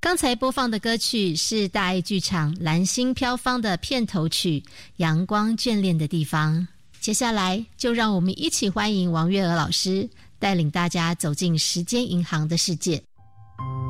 刚才播放的歌曲是大爱剧场《蓝星飘芳》的片头曲《阳光眷恋的地方》。接下来就让我们一起欢迎王月娥老师，带领大家走进时间银行的世界。